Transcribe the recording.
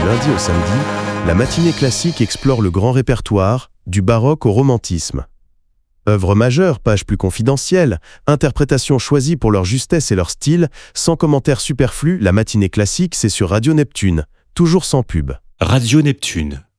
lundi au samedi, la matinée classique explore le grand répertoire, du baroque au romantisme. Œuvres majeures, pages plus confidentielles, interprétations choisies pour leur justesse et leur style, sans commentaires superflus, la matinée classique, c'est sur Radio Neptune, toujours sans pub. Radio Neptune.